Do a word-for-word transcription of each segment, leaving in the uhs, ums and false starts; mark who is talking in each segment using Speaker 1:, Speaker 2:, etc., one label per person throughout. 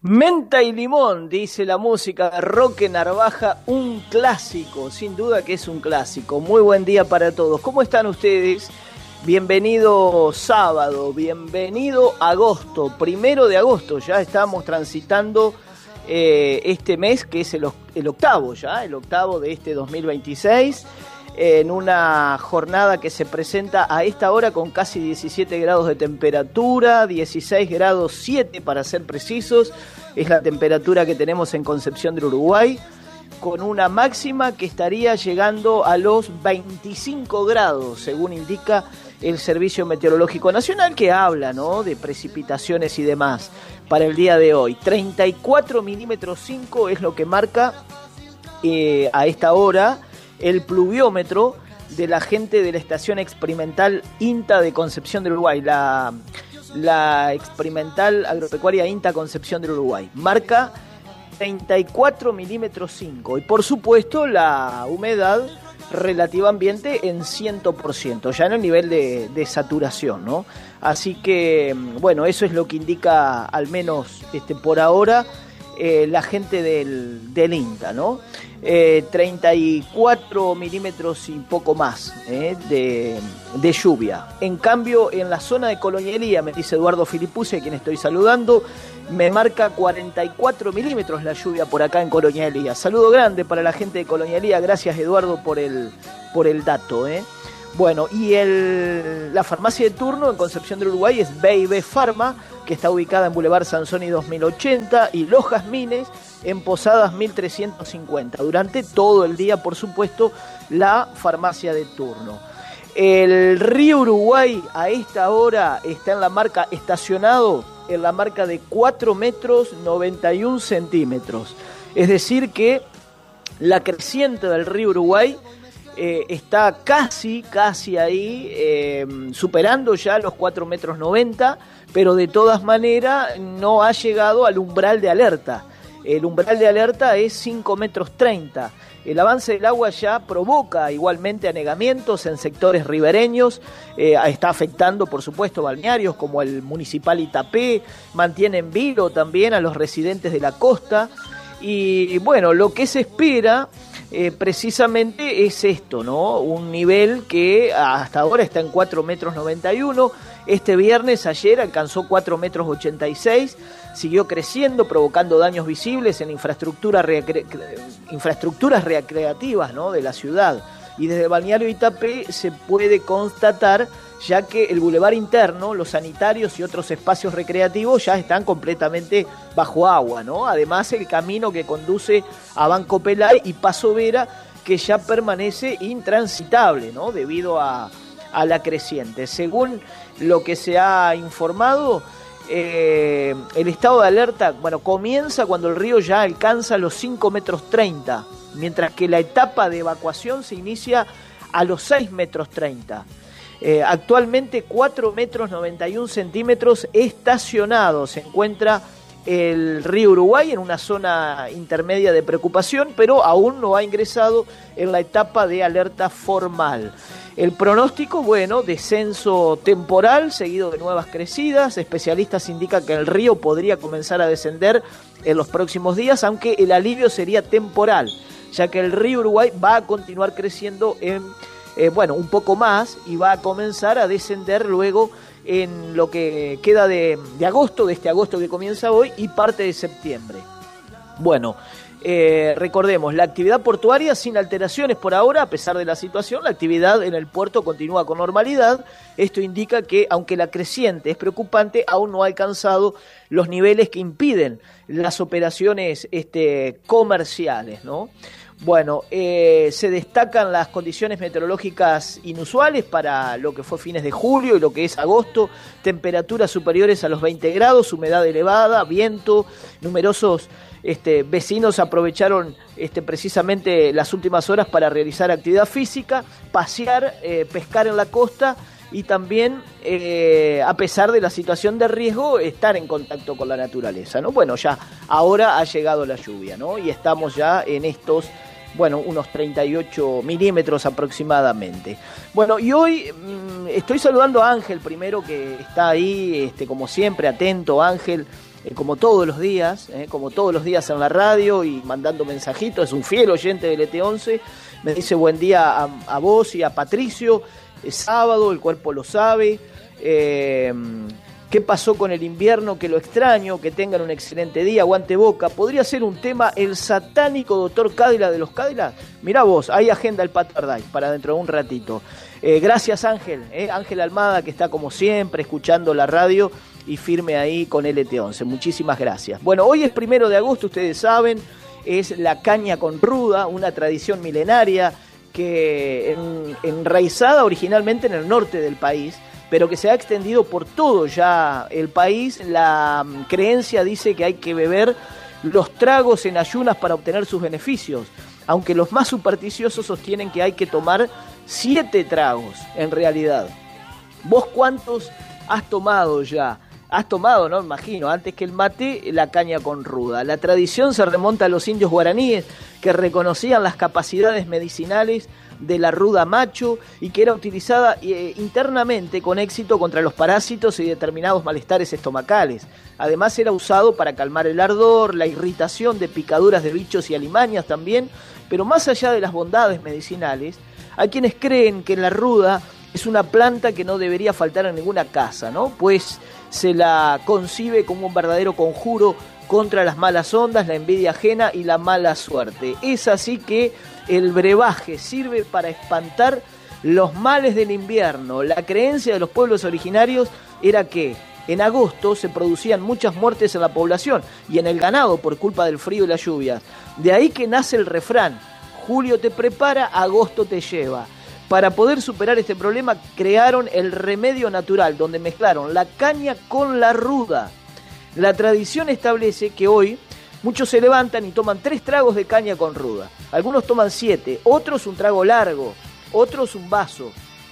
Speaker 1: Menta y limón, dice la música de Roque Narvaja, un clásico, sin duda que es un clásico. Muy buen día para todos. ¿Cómo están ustedes? Bienvenido sábado, bienvenido agosto, primero de agosto, ya estamos transitando eh, este mes que es el, el octavo ya, el octavo de este dos mil veintiséis, en una jornada que se presenta a esta hora con casi diecisiete grados de temperatura, dieciséis grados siete para ser precisos, es la temperatura que tenemos en Concepción del Uruguay, con una máxima que estaría llegando a los veinticinco grados, según indica el Servicio Meteorológico Nacional, que habla, ¿no?, de precipitaciones y demás para el día de hoy. treinta y cuatro milímetros cinco es lo que marca eh, a esta hora el pluviómetro de la gente de la Estación Experimental INTA de Concepción del Uruguay, la, la Experimental Agropecuaria INTA Concepción del Uruguay. Marca treinta y cuatro milímetros cinco y por supuesto la humedad relativa ambiente en cien por ciento, ya en el nivel de, de saturación, ¿no? Así que, bueno, eso es lo que indica, al menos este, por ahora, eh, la gente del, del INTA, ¿no? Eh, treinta y cuatro milímetros y poco más eh, de, de lluvia. En cambio, en la zona de Colonialía, me dice Eduardo Filipuzzi, a quien estoy saludando, me marca cuarenta y cuatro milímetros la lluvia por acá en Colonialía. Saludo grande para la gente de Colonialía, gracias Eduardo por el, por el dato. ¿eh? Bueno, y el, la farmacia de turno en Concepción del Uruguay es B y B Pharma, que está ubicada en Boulevard Sansoni dos mil ochenta, y Los Jazmines en Posadas mil trescientos cincuenta. Durante todo el día, por supuesto, la farmacia de turno. El río Uruguay a esta hora está en la marca estacionado, en la marca de cuatro metros noventa y un centímetros. Es decir que la creciente del río Uruguay eh, está casi, casi ahí, eh, superando ya los cuatro metros noventa, pero de todas maneras no ha llegado al umbral de alerta. El umbral de alerta es cinco metros treinta. El avance del agua ya provoca igualmente anegamientos en sectores ribereños, eh, está afectando por supuesto balnearios como el municipal Itapé, mantiene en vilo también a los residentes de la costa y bueno, lo que se espera eh, precisamente es esto, ¿no? Un nivel que hasta ahora está en cuatro metros noventa y uno, este viernes ayer alcanzó cuatro metros ochenta y seis, siguió creciendo, provocando daños visibles en infraestructura recre- infraestructuras recreativas, ¿no?, de la ciudad. Y desde Balneario Itapé se puede constatar ya que el bulevar interno, los sanitarios y otros espacios recreativos ya están completamente bajo agua, ¿no? Además, el camino que conduce a Banco Pelay y Paso Vera, que ya permanece intransitable, ¿no?, debido a, a la creciente. Según lo que se ha informado, Eh, el estado de alerta, bueno, comienza cuando el río ya alcanza los cinco metros treinta, mientras que la etapa de evacuación se inicia a los seis metros treinta. Eh, actualmente cuatro metros noventa y un centímetros estacionado se encuentra el río Uruguay en una zona intermedia de preocupación, pero aún no ha ingresado en la etapa de alerta formal. El pronóstico, bueno, descenso temporal seguido de nuevas crecidas. Especialistas indican que el río podría comenzar a descender en los próximos días, aunque el alivio sería temporal, ya que el río Uruguay va a continuar creciendo en, eh, bueno, un poco más y va a comenzar a descender luego en lo que queda de, de agosto, de este agosto que comienza hoy, y parte de septiembre. Bueno, eh, recordemos, la actividad portuaria sin alteraciones por ahora, a pesar de la situación, la actividad en el puerto continúa con normalidad. Esto indica que, aunque la creciente es preocupante, aún no ha alcanzado los niveles que impiden las operaciones este, comerciales, ¿no? Bueno, eh, se destacan las condiciones meteorológicas inusuales para lo que fue fines de julio y lo que es agosto, temperaturas superiores a los veinte grados, humedad elevada, viento, numerosos este, vecinos aprovecharon este, precisamente las últimas horas para realizar actividad física, pasear, eh, pescar en la costa y también, eh, a pesar de la situación de riesgo, estar en contacto con la naturaleza, ¿no? Bueno, ya ahora ha llegado la lluvia, ¿no? Y estamos ya en estos, bueno, unos treinta y ocho milímetros aproximadamente. Bueno, y hoy mmm, estoy saludando a Ángel primero, que está ahí, este, como siempre, atento, Ángel, eh, como todos los días, eh, como todos los días en la radio y mandando mensajitos, es un fiel oyente del E T once, me dice buen día a, a vos y a Patricio, es sábado, el cuerpo lo sabe, eh, ¿qué pasó con el invierno? Que lo extraño, que tengan un excelente día, aguante Boca. ¿Podría ser un tema el satánico doctor Cádila de los Cádilas? Mirá vos, hay agenda el Pato Arday para dentro de un ratito. Eh, gracias Ángel, eh, Ángel Almada, que está como siempre escuchando la radio y firme ahí con L T once. Muchísimas gracias. Bueno, hoy es primero de agosto, ustedes saben, es la caña con ruda, una tradición milenaria que en, enraizada originalmente en el norte del país, pero que se ha extendido por todo ya el país. La creencia dice que hay que beber los tragos en ayunas para obtener sus beneficios, aunque los más supersticiosos sostienen que hay que tomar siete tragos en realidad. ¿Vos cuántos has tomado ya? Has tomado, ¿no? Imagino, antes que el mate, la caña con ruda. La tradición se remonta a los indios guaraníes, que reconocían las capacidades medicinales de la ruda macho y que era utilizada eh, internamente con éxito contra los parásitos y determinados malestares estomacales. Además era usado para calmar el ardor, la irritación de picaduras de bichos y alimañas también, pero más allá de las bondades medicinales, hay quienes creen que la ruda es una planta que no debería faltar en ninguna casa, ¿no? Pues se la concibe como un verdadero conjuro contra las malas ondas, la envidia ajena y la mala suerte. Es así que el brebaje sirve para espantar los males del invierno. La creencia de los pueblos originarios era que en agosto se producían muchas muertes en la población y en el ganado por culpa del frío y las lluvias. De ahí que nace el refrán: julio te prepara, agosto te lleva. Para poder superar este problema crearon el remedio natural, donde mezclaron la caña con la ruda. La tradición establece que hoy muchos se levantan y toman tres tragos de caña con ruda. Algunos toman siete, otros un trago largo, otros un vaso.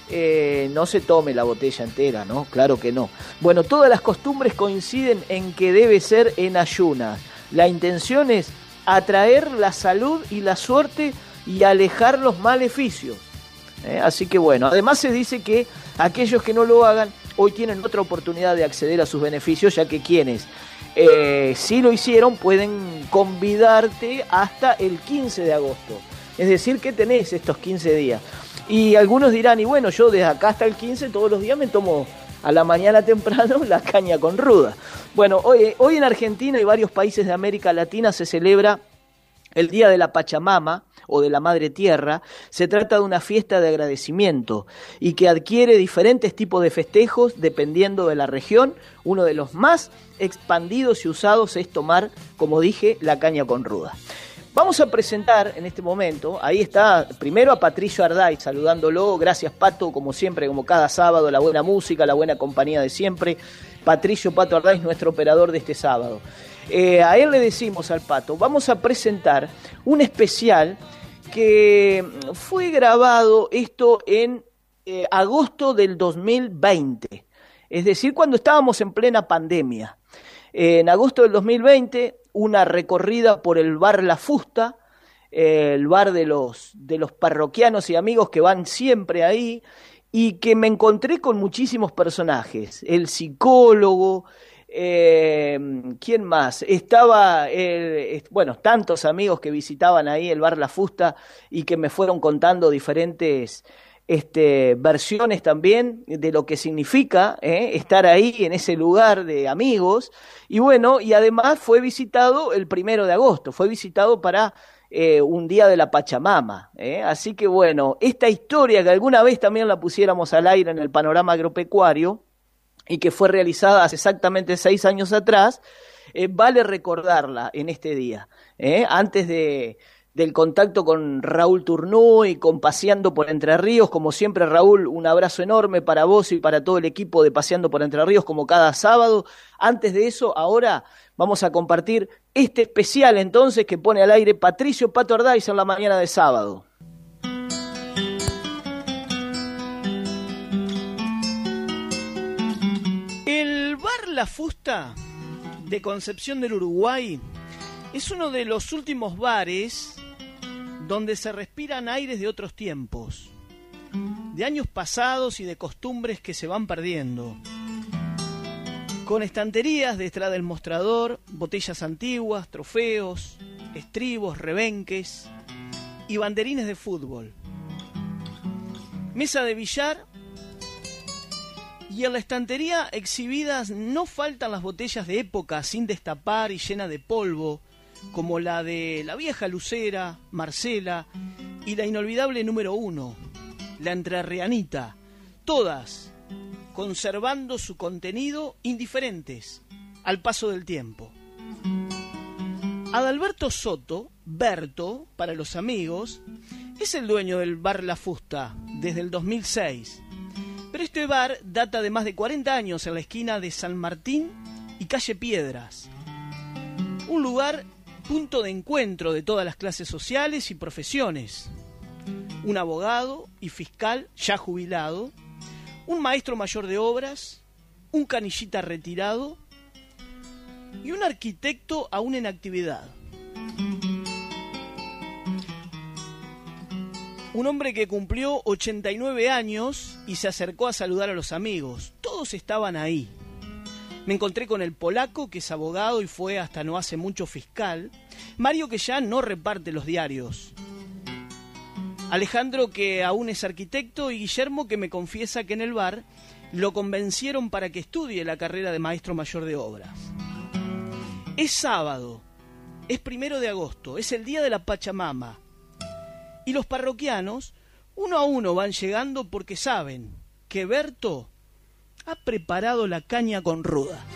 Speaker 1: Eh, no se tome la botella entera, ¿no? Claro que no. Bueno, todas las costumbres coinciden en que debe ser en ayunas. La intención es atraer la salud y la suerte y alejar los maleficios. ¿Eh? Así que bueno, además se dice que aquellos que no lo hagan hoy tienen otra oportunidad de acceder a sus beneficios, ya que quienes eh, sí lo hicieron pueden convidarte hasta el quince de agosto. Es decir, que tenés estos quince días. Y algunos dirán, y bueno, yo desde acá hasta el quince todos los días me tomo a la mañana temprano la caña con ruda. Bueno, hoy, hoy en Argentina y varios países de América Latina se celebra el Día de la Pachamama o de la Madre Tierra. Se trata de una fiesta de agradecimiento y que adquiere diferentes tipos de festejos dependiendo de la región. Uno de los más expandidos y usados es tomar, como dije, la caña con ruda. Vamos a presentar en este momento, ahí está, primero a Patricio Arday, saludándolo. Gracias, Pato, como siempre, como cada sábado, la buena música, la buena compañía de siempre. Patricio Pato Arday es nuestro operador de este sábado. Eh, a él le decimos, al Pato, vamos a presentar un especial que fue grabado esto en eh, agosto del dos mil veinte, es decir, cuando estábamos en plena pandemia. Eh, en agosto del dos mil veinte, una recorrida por el bar La Fusta, eh, el bar de los, de los parroquianos y amigos que van siempre ahí, y que me encontré con muchísimos personajes, el psicólogo. Eh, ¿Quién más? Estaba, eh, bueno, tantos amigos que visitaban ahí el bar La Fusta y que me fueron contando diferentes este, versiones también de lo que significa eh, estar ahí en ese lugar de amigos. Y bueno, y además fue visitado el primero de agosto, fue visitado para eh, un día de la Pachamama. Eh. Así que bueno, esta historia que alguna vez también la pusiéramos al aire en el Panorama Agropecuario, y que fue realizada hace exactamente seis años atrás, eh, vale recordarla en este día. ¿eh? Antes de, del contacto con Raúl Turnú y con Paseando por Entre Ríos, como siempre, Raúl, un abrazo enorme para vos y para todo el equipo de Paseando por Entre Ríos, como cada sábado. Antes de eso, ahora vamos a compartir este especial entonces que pone al aire Patricio Pato Ardáiz en la mañana de sábado. La Fusta de Concepción del Uruguay es uno de los últimos bares donde se respiran aires de otros tiempos, de años pasados y de costumbres que se van perdiendo. con estanterías detrás del mostrador, botellas antiguas, trofeos, estribos, rebenques y banderines de fútbol. Mesa de billar, y en la estantería exhibidas no faltan las botellas de época sin destapar y llenas de polvo, como la de la vieja Lucera, Marcela y la inolvidable número uno, la entrerrianita, todas conservando su contenido indiferentes al paso del tiempo. Adalberto Soto, Berto, para los amigos, es el dueño del bar La Fusta desde el dos mil seis. Pero este bar data de más de cuarenta años en la esquina de San Martín y calle Piedras. Un lugar punto de encuentro de todas las clases sociales y profesiones. Un abogado y fiscal ya jubilado, un maestro mayor de obras, un canillita retirado y un arquitecto aún en actividad. Un hombre que cumplió ochenta y nueve años y se acercó a saludar a los amigos. Todos estaban ahí. Me encontré con el polaco, que es abogado y fue hasta no hace mucho fiscal. Mario, que ya no reparte los diarios. Alejandro, que aún es arquitecto, y Guillermo, que me confiesa que en el bar lo convencieron para que estudie la carrera de maestro mayor de obras. Es sábado, es primero de agosto, es el día de la Pachamama. Y los parroquianos, uno a uno, van llegando porque saben que Berto ha preparado la caña con ruda.